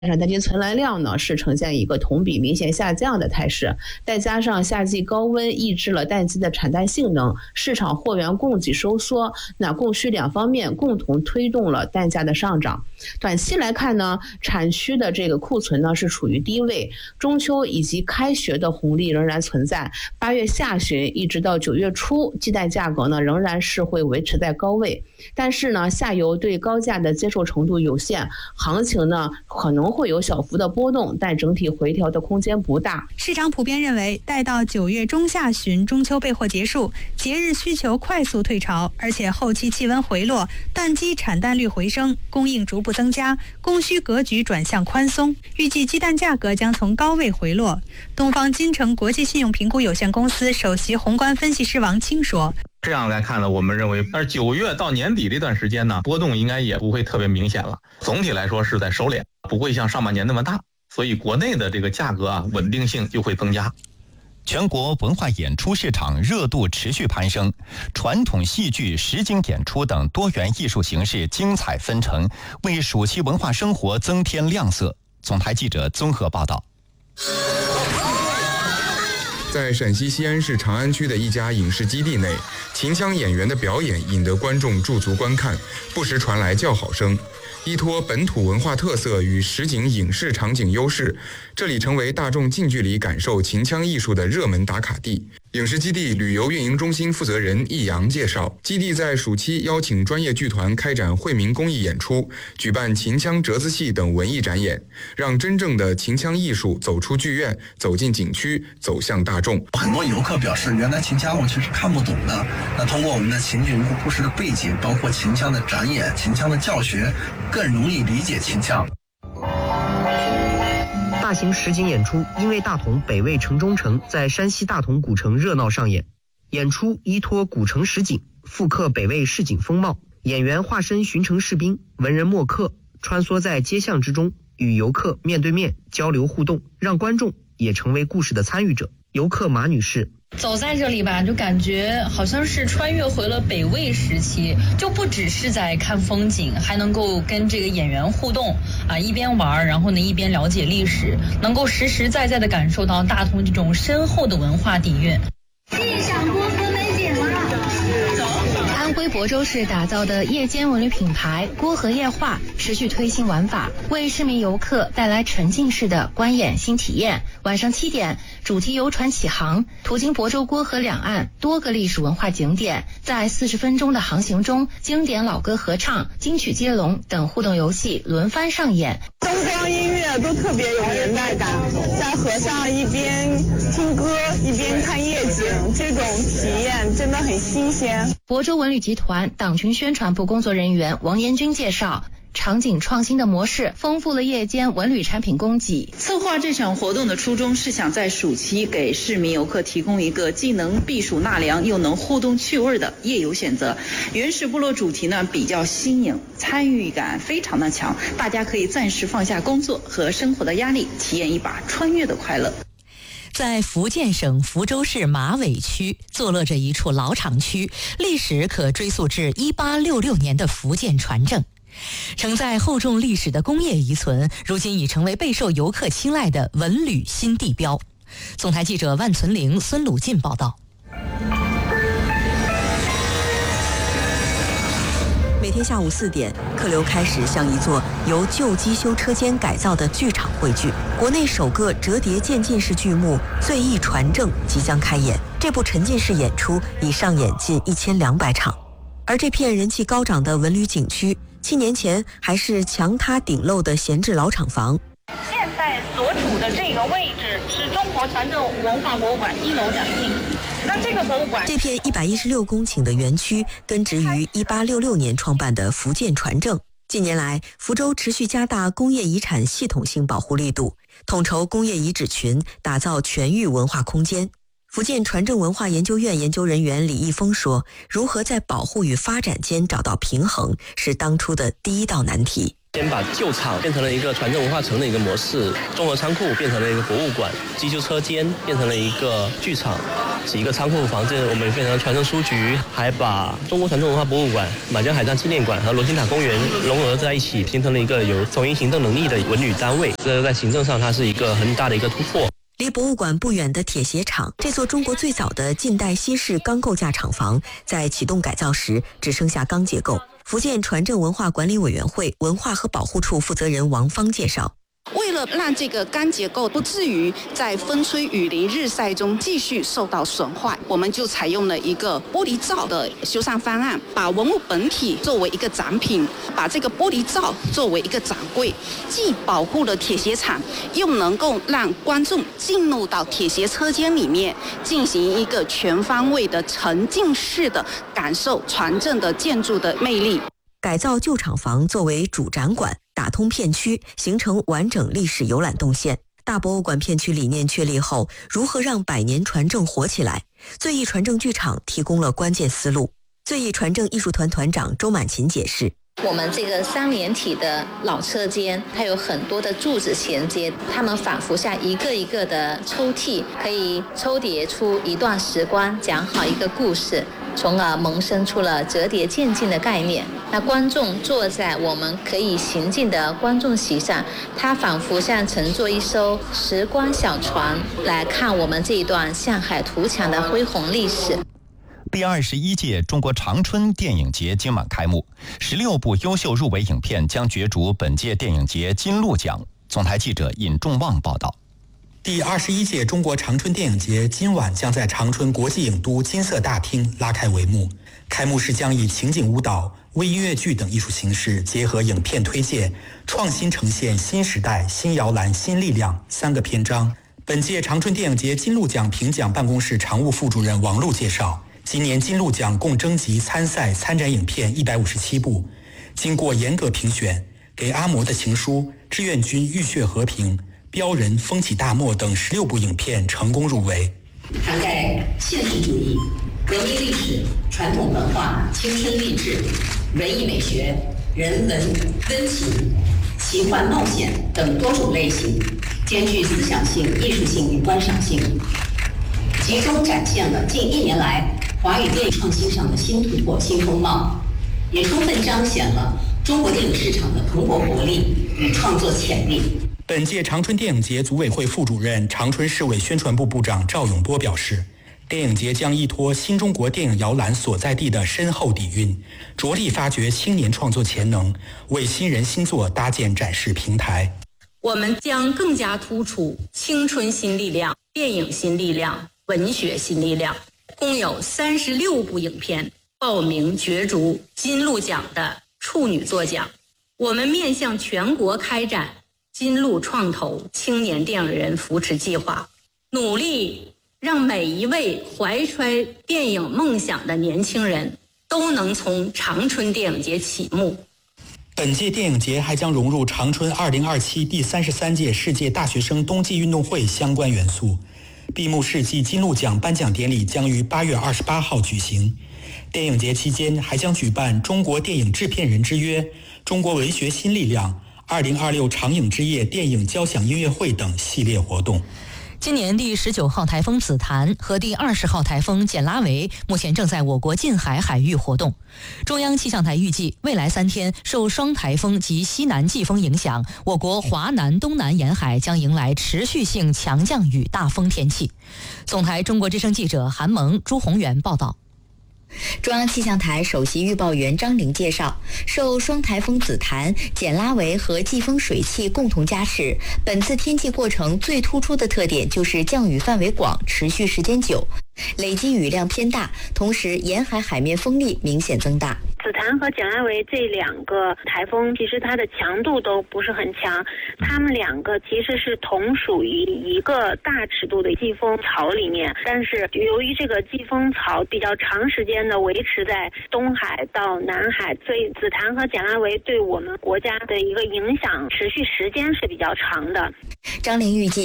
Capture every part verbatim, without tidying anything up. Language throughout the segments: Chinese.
产单斤存栏量呢是呈现一个同比明显下降的态势，再加上夏季高温抑制了蛋鸡的产蛋性能，市场货源供给收缩，那供需两方面共同推动了蛋价的上涨。短期来看呢，产区的这个库存呢是处于低位，中秋以及开学的红利仍然存在，八月下旬一直到九月初，鸡蛋价格呢仍然是会维持在高位，但是呢下游对高价的接受程度有限，行情呢可能会有小幅的波动，但整体回调的空间不大。 市场普遍认为，待到九月中下旬中秋备货结束，节日需求快速退潮，而且后期气温回落，蛋鸡产蛋率回升，供应逐步增加，供需格局转向宽松，预计鸡蛋价格将从高位回落。东方金城国际信用评估有限公司首席宏观分析师王清说， 这样来看呢，我们认为，而九月到年底这段时间呢，波动应该也不会特别明显了。总体来说是在收敛，不会像上半年那么大，所以国内的这个价格啊，稳定性就会增加。 全国文化演出市场热度持续攀升，传统戏剧、实景演出等多元艺术形式精彩纷呈，为暑期文化生活增添亮色。总台记者综合报道。 在陕西西安市长安区的一家影视基地内，秦腔演员的表演引得观众驻足观看，不时传来叫好声。依托本土文化特色与实景影视场景优势，这里成为大众近距离感受秦腔艺术的热门打卡地。影视基地旅游运营中心负责人易阳介绍，基地在暑期邀请专业剧团开展惠民公益演出，举办秦腔折子戏等文艺展演，让真正的秦腔艺术走出剧院，走进景区，走向大众。 很多游客表示，原来秦腔我其实看不懂的，那通过我们的秦剧故事的背景，包括秦腔的展演、秦腔的教学，更容易理解秦腔。 大型实景演出因为大同北魏城中城在山西大同古城热闹上演，演出依托古城实景，复刻北魏市井风貌，演员化身巡城士兵、文人墨客，穿梭在街巷之中，与游客面对面交流互动，让观众也成为故事的参与者。游客马女士， 走在这里吧，就感觉好像是穿越回了北魏时期，就不只是在看风景，还能够跟这个演员互动啊，一边玩，然后呢一边了解历史，能够实实在在的感受到大同这种深厚的文化底蕴。 欣赏郭河美景了。安徽亳州市打造的夜间文旅品牌郭河夜话持续推新玩法，为市民游客带来沉浸式的观演新体验。晚上七点，主题游船启航，途经亳州郭河两岸多个历史文化景点，在四十分钟的航行中，经典老歌合唱、金曲接龙等互动游戏轮番上演， 灯光音乐都特别有年代感，在河上一边听歌一边看夜景，这种体验真的很新鲜。 亳州文旅集团党群宣传部工作人员王延军介绍，场景创新的模式丰富了夜间文旅产品供给。 策划这场活动的初衷是想在暑期给市民游客提供一个既能避暑纳凉又能互动趣味的夜游选择。原始部落主题呢比较新颖，参与感非常的强，大家可以暂时放下工作和生活的压力，体验一把穿越的快乐。 在福建省福州市马尾区坐落着一处老厂区，历史可追溯至一八六六年的福建船政。承载厚重历史的工业遗存，如今已成为备受游客青睐的文旅新地标。总台记者万存玲、孙鲁进报道。 每天下午四点，客流开始向一座由旧机修车间改造的剧场汇聚。国内首个折叠渐进式剧目《醉意传政》即将开演，这部沉浸式演出已上演近一千两百场。而这片人气高涨的文旅景区，七年前还是墙塌顶漏的闲置老厂房。 现在所处的这个位置是中国船政文化博物馆一楼展厅。那这个博物馆， 这片一百一十六公顷的园区根植于一八六六年创办的福建船政。近年来，福州持续加大工业遗产系统性保护力度，统筹工业遗址群，打造全域文化空间。福建船政文化研究院研究人员李义峰说，如何在保护与发展间找到平衡，是当初的第一道难题。 先把旧厂变成了一个船镇文化城的一个模式，综合仓库变成了一个博物馆，机修车间变成了一个剧场，几个仓库房子我们变成了船镇书局，还把中国船镇文化博物馆、满江海战纪念馆和罗星塔公园融合在一起，形成了一个有统一行政能力的文旅单位。这在行政上它是一个很大的一个突破。 离博物馆不远的铁鞋厂，这座中国最早的近代西式钢构架厂房，在启动改造时只剩下钢结构。福建船镇文化管理委员会文化和保护处负责人王芳介绍， 为了让这个钢结构不至于在风吹雨淋日晒中继续受到损坏，我们就采用了一个玻璃罩的修缮方案，把文物本体作为一个展品，把这个玻璃罩作为一个展柜，既保护了铁鞋厂，又能够让观众进入到铁鞋车间里面，进行一个全方位的沉浸式的感受船镇的建筑的魅力。 改造旧厂房作为主展馆，打通片区，形成完整历史游览动线。大博物馆片区理念确立后，如何让百年船镇活起来？最艺船政剧场提供了关键思路。最艺船政艺术团团长周满琴解释， 我们这个三连体的老车间，它有很多的柱子衔接，它们仿佛像一个一个的抽屉，可以抽叠出一段时光，讲好一个故事，从而萌生出了折叠渐进的概念。那观众坐在我们可以行进的观众席上，它仿佛像乘坐一艘时光小船，来看我们这一段向海图强的恢宏历史。 第二十一届中国长春电影节今晚开幕，十六部优秀入围影片将角逐本届电影节金鹿奖。总台记者尹仲旺报道。 第二十一届中国长春电影节今晚将在长春国际影都金色大厅拉开帷幕。开幕式将以情景舞蹈、微音乐剧等艺术形式，结合影片推介，创新呈现新时代、新摇篮、新力量三个篇章。本届长春电影节金鹿奖评奖办公室常务副主任王璐介绍，今年金鹿奖共征集参赛参展影片一百五十七部，经过严格评选，给阿嬷的情书、志愿军浴血和平、标人风起大漠等十六部影片成功入围。 涵盖现实主义、革命历史、传统文化、青春励志、文艺美学、人文温情、奇幻冒险等多种类型，兼具思想性、艺术性与观赏性，集中展现了近一年来华语电影创新上的新突破、新风貌，也充分彰显了中国电影市场的蓬勃活力与创作潜力。 本届长春电影节组委会副主任、长春市委宣传部部长赵永波表示，电影节将依托新中国电影摇篮所在地的深厚底蕴，着力发掘青年创作潜能，为新人新作搭建展示平台。 我们将更加突出青春新力量、电影新力量、文学新力量，共有三十六部影片报名角逐金鹿奖的处女作奖。我们面向全国开展金鹿创投青年电影人扶持计划，努力让每一位怀揣电影梦想的年轻人都能从长春电影节启幕。 本届电影节还将融入长春二零二七第三十三届世界大学生冬季运动会相关元素。闭幕式暨金鹿奖颁奖典礼将于八月二十八号举行。电影节期间还将举办中国电影制片人之约、中国文学新力量、二零二六长影之夜电影交响音乐会等系列活动。 今年第十九号台风紫檀和第二十号台风简拉维目前正在我国近海海域活动。中央气象台预计，未来三天受双台风及西南季风影响，我国华南、东南沿海将迎来持续性强降雨大风天气。总台中国之声记者韩萌、朱宏元报道。 中央气象台首席预报员张玲介绍，受双台风紫檀、简拉维和季风水汽共同加持，本次天气过程最突出的特点就是降雨范围广、持续时间久，累积雨量偏大，同时沿海海面风力明显增大。 紫檀和简拉维这两个台风，其实它的强度都不是很强，它们两个其实是同属于一个大尺度的季风槽里面，但是由于这个季风槽比较长时间的维持在东海到南海，所以紫檀和简拉维对我们国家的一个影响持续时间是比较长的。 张玲预计，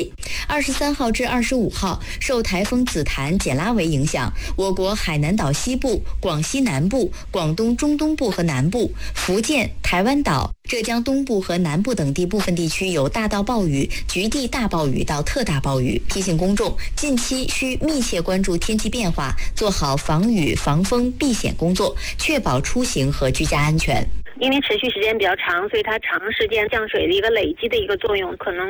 二十三号至二十五号，受台风紫檀简拉维影响，我国海南岛西部、广西南部、广东中东部和南部、福建、台湾岛、浙江东部和南部等地部分地区有大到暴雨、局地大暴雨到特大暴雨。提醒公众，近期需密切关注天气变化，做好防雨、防风、避险工作，确保出行和居家安全。 因为持续时间比较长，所以它长时间降水的一个累积的一个作用，可能